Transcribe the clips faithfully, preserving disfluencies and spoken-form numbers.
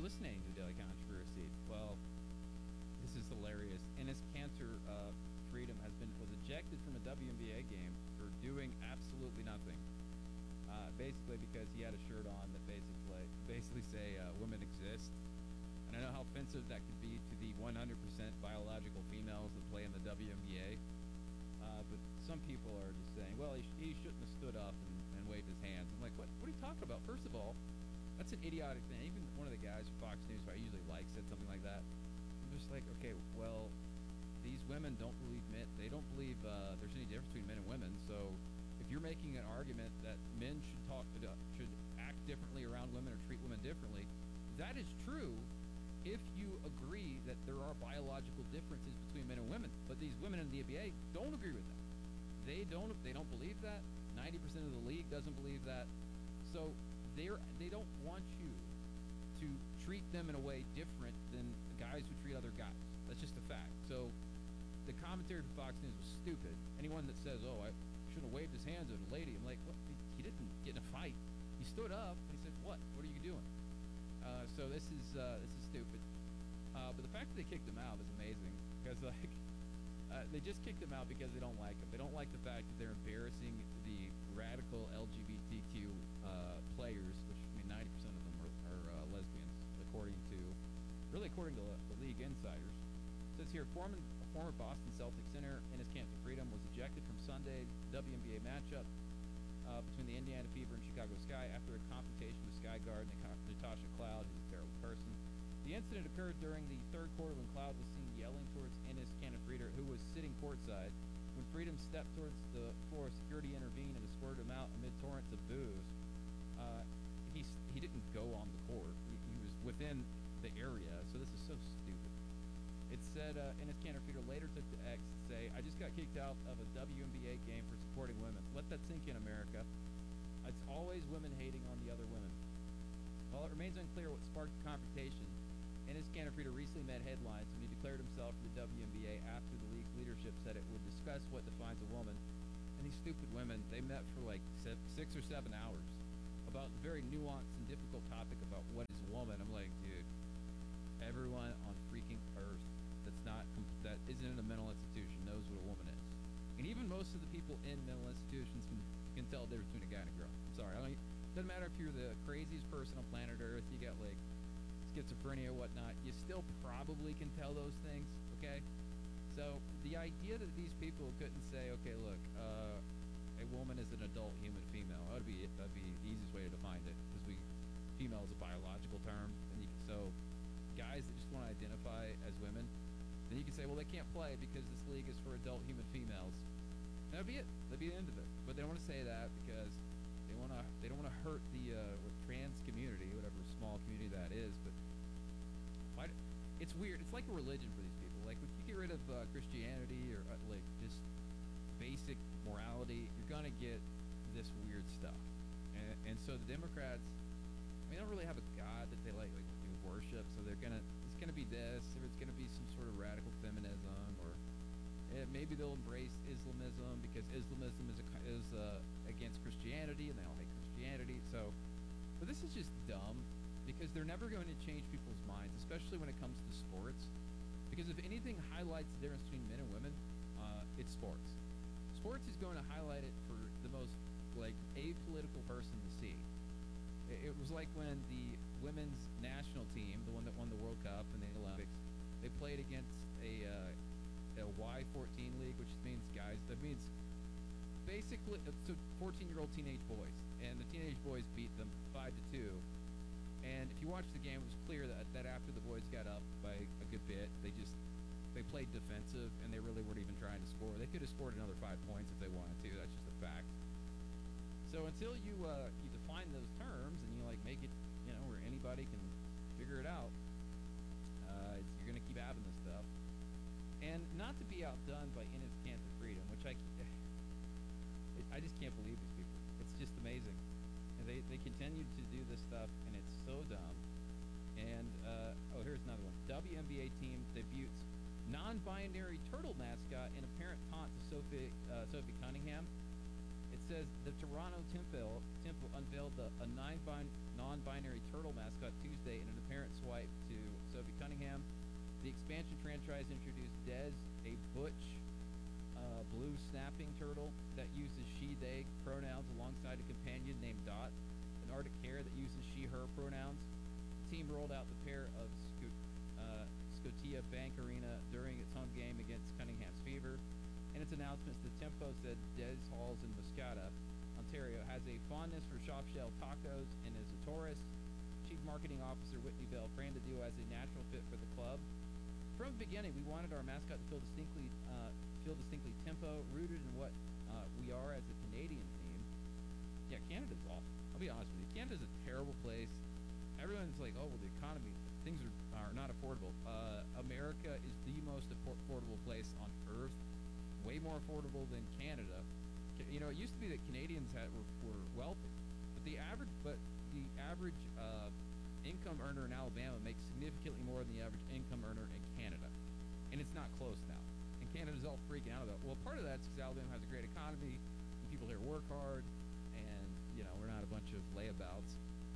you're listening to Daily Controversy. Well, this is hilarious. Enes Kanter uh, Freedom has been was ejected from a W N B A game for doing absolutely nothing. Uh, basically, because he had a shirt on that basically basically say uh, women exist. And I know how offensive that could be to the one hundred percent biological females that play in the W N B A. Uh, but some people are just saying, well, he, sh- he shouldn't have stood up and, and waved his hands. I'm like, what? What are you talking about? First of all, that's an idiotic thing. Even one of the guys from Fox News, who I usually like, said something like that. I'm just like, okay, well, these women don't believe men. They don't believe uh, there's any difference between men and women. So if you're making an argument that men should talk, uh, should act differently around women or treat women differently, that is true if you agree that there are biological differences between men and women. But these women in the N B A don't agree with that. They don't. They don't believe that. ninety percent of the league doesn't believe that. So they're they don't want you to treat them in a way different than guys who treat other guys. That's just a fact. So the commentary for Fox News was stupid. Anyone that says, "Oh, I should have waved his hands at a lady," I'm like, "What? He didn't get in a fight. He stood up and he said, "What? What are you doing?" Uh, so this is uh, this is stupid. Uh, but the fact that they kicked him out is amazing because like uh, they just kicked him out because they don't like him. They don't like the fact that they're embarrassing the radical L G B T Q uh, players, which I mean ninety percent of them are, are uh, lesbians, according to really according to the league insiders. It says here, former former Boston Celtics center Enes Kanter Freedom was ejected from Sunday's W N B A matchup uh, between the Indiana Fever and Chicago Sky after a confrontation with Sky guard Natasha Cloud, who's a terrible person. The incident occurred during the third quarter when Cloud was seen yelling towards Enes Kanter Freedom, who was sitting courtside. When Freedom stepped towards the floor, security intervened and escorted him out amid torrents of boos. Uh, he he didn't go on the court; he, he was within the area. So this is so stupid. It said uh, Enes Kanter Freedom later took to X to say, "I just got kicked out of a W N B A game for supporting women. Let that sink in, America. It's always women hating on the other women." While it remains unclear what sparked the confrontation, Enes Kanter Freedom recently made headlines when he declared himself for the W N B A after the league's leadership said it would discuss what defines a woman. And these stupid women, they met for like six or seven hours about the very nuanced and difficult topic about what is a woman. I'm like, dude, everyone on freaking earth that's not that isn't in a mental institution knows what a woman is. And even most of the people in mental institutions can can tell the difference between a guy and a girl. I'm sorry, I don't, it doesn't matter if you're the craziest person on planet Earth, you got like schizophrenia or whatnot, you still probably can tell those things, okay? So the idea that these people couldn't say, okay, look, uh, a woman is an adult human female, that would be that'd be the easiest way to define it, because we female is a biological term, and you, so guys that just want to identify as women, then you can say, well, they can't play because this league is for adult human females. And that'd be it. That'd be the end of it. But they don't want to say that because they want to. They don't want to hurt the uh, trans community, whatever small community that is. But why? Do, it's weird. It's like a religion for these people. Like if you get rid of uh, Christianity or uh, like just basic morality, you're gonna get this weird stuff. And, and so the Democrats, I mean, they don't really have a god that they like like do worship. So they're gonna. It's gonna be this, or it's gonna be some sort of radical feminism, or eh, maybe they'll embrace Islamism because Islamism is a, is uh, against Christianity, and they all hate Christianity. So, but this is just dumb because they're never going to change people's minds, especially when it comes to sports. Because if anything highlights the difference between men and women, uh, it's sports. Sports is going to highlight it for the most like apolitical person to see. It, it was like when the women's national team, the one that won the World Cup and the Olympics, they played against a uh, a Y fourteen league, which means guys. That means basically so fourteen-year-old teenage boys, and the teenage boys beat them five to two. And if you watch the game, it was clear that, that after the boys got up by a good bit, they just they played defensive, and they really weren't even trying to score. They could have scored another five points if they wanted to. That's just a fact. So until you uh, you define those terms and you like make it, you know, where anybody can figure it out, uh, it's, you're gonna keep having this stuff. And not to be outdone by Enes Kanter Freedom, which I it, I just can't believe these people. It's just amazing. And they, they continue to do this stuff, and it's so dumb. And, uh, oh, here's another one. W N B A team debuts non-binary turtle mascot in apparent taunt to Sophie, uh, Sophie Cunningham. It says the Toronto Temple, Temple unveiled the, a non-bin, non-binary turtle mascot Tuesday in an apparent swipe to Sophie Cunningham. The expansion franchise introduced Dez, a butch uh, blue snapping turtle that uses she/they pronouns alongside a companion named Dot, an Arctic hare that uses she/her pronouns. The team rolled out the pair of Sco- uh, Scotia Bank Arena during its home game against Cunningham's Fever. In its announcements, the Tempo said Des Halls in Muscata, Ontario, has a fondness for soft shell tacos and is a tourist. Chief Marketing Officer Whitney Bell framed the duo as a natural fit for the club. From the beginning, we wanted our mascot to feel distinctly, uh, feel distinctly Tempo, rooted in what uh, we are as a Canadian team. Yeah, Canada's awful. I'll be honest with you. Canada's a terrible place. Everyone's like, oh, well, the economy, things are, are not affordable. Uh, America is the most affordable place on earth. Way more affordable than Canada. You know, it used to be that Canadians had were, were wealthy, but the average, but the average uh, income earner in Alabama makes significantly more than the average income earner in Canada, and it's not close now. And Canada's all freaking out about. Well, part of that's because Alabama has a great economy, and people here work hard, and you know we're not a bunch of layabouts.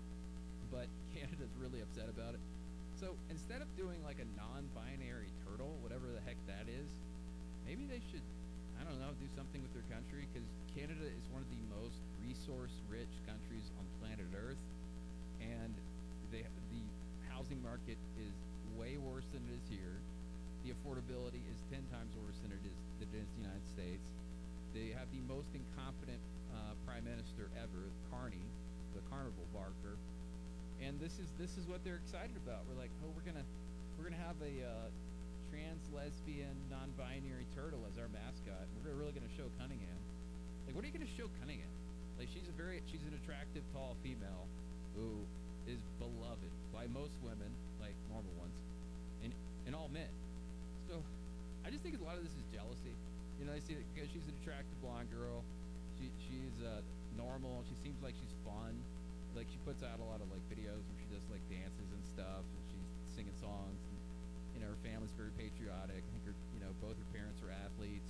But Canada's really upset about it. So instead of doing like a non-binary turtle, whatever the heck that is, maybe they should, I don't know, do something with their country, because Canada is one of the most resource-rich countries on planet Earth, and they, the housing market is way worse than it is here. The affordability is ten times worse than it is than it is in the United States. They have the most incompetent uh, prime minister ever, Carney, the carnival barker, and this is this is what they're excited about. We're like, oh, we're gonna we're gonna have a uh, trans, lesbian, non-binary turtle as our mascot. We're really going to show Cunningham. Like, what are you going to show Cunningham? Like, she's a very, she's an attractive, tall female who is beloved by most women, like normal ones, and and all men. So, I just think a lot of this is jealousy. You know, I see that because she's an attractive blonde girl, she she's uh, normal. She seems like she's fun. Like, she puts out a lot of like videos where she does like dances and stuff, and she's singing songs. And, you know, her family's very patriotic. I think her, you know, both her parents are athletes,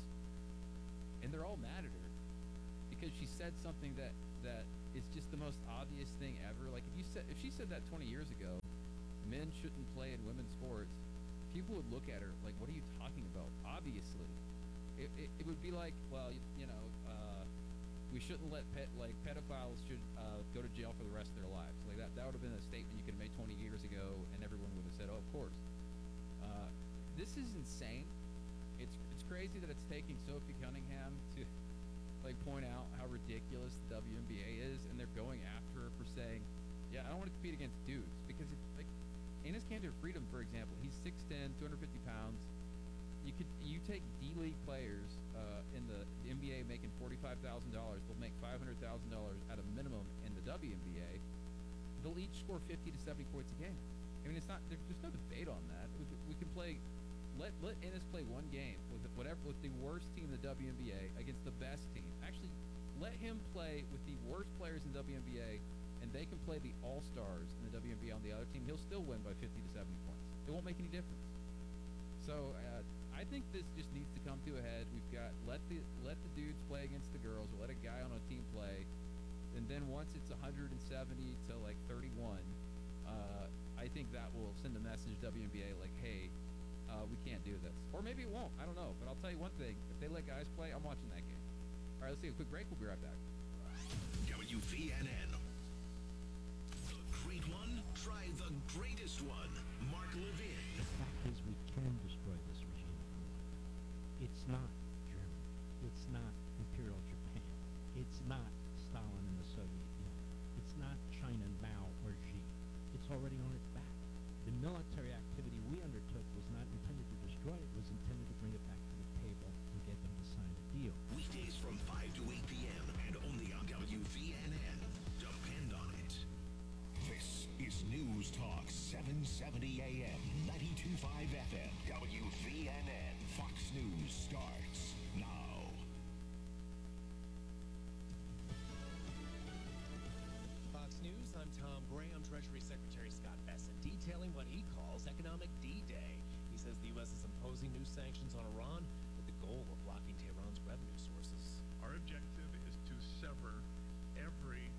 and they're all mad at her because she said something that that is just the most obvious thing ever. Like, if you said, if she said that twenty years ago, men shouldn't play in women's sports, people would look at her like, "What are you talking about?" Obviously, it it, it would be like, well, you, you know, uh, we shouldn't let pet like pedophiles should uh, go to jail for the rest of their lives. Like that that would have been a statement you could have made twenty years ago, and everyone would have said, "Oh, of course." Uh, this is insane. It's it's crazy that it's taking Sophie Cunningham to like point out how ridiculous the W N B A is, and they're going after her for saying, "Yeah, I don't want to compete against dudes," because if, like Enes Kanter Freedom, for example, he's six ten, two hundred fifty pounds. You could you take D-League players uh, in the, the N B A making forty-five thousand dollars. They'll make five hundred thousand dollars at a minimum in the W N B A. They'll each score fifty to seventy points a game. I mean, it's not. There's, there's no debate on that. We, we can play. Let let Enes play one game with whatever with the worst team in the W N B A against the best team. Actually, let him play with the worst players in the W N B A, and they can play the All Stars in the W N B A on the other team. He'll still win by fifty to seventy points. It won't make any difference. So uh, I think this just needs to come to a head. We've got let the let the dudes play against the girls, or let a guy on a team play, and then once it's one hundred seventy to like thirty-one. Uh, I think that will send a message to W N B A like, hey, uh, we can't do this. Or maybe it won't. I don't know. But I'll tell you one thing. If they let guys play, I'm watching that game. All right, let's take a quick break. We'll be right back. W V N N. The great one? Try the greatest one. Mark Levin. The fact is, we can destroy this regime. It's not Germany. It's not Imperial Japan. It's not Stalin and the Soviet Union. It's not China Mao or Xi. It's already on its back. The military activity we undertook was not intended to destroy it, it was intended to bring it back to the table and get them to sign a deal. Weekdays from five to eight p.m. and only on W V N N. Depend on it. This is News Talk seven seventy A M, ninety-two point five F M, W V N N. Fox News starts now. Fox News, I'm Tom Graham. Treasury Secretary Scott Bessent detailing what he calls economic D-Day. He says the U S is imposing new sanctions on Iran with the goal of blocking Tehran's revenue sources. Our objective is to sever every